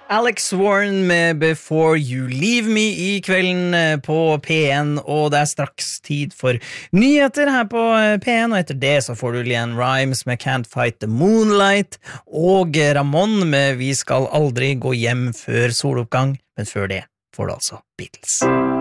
Alex Warren med Before You Leave Me I kvelden på P1, og det straks tid for nyheter her på P1, og etter det så får du Leanne Rimes med Can't Fight the Moonlight, og Ramon med Vi skal aldri gå hjem før soloppgang, men før det får du altså Beatles.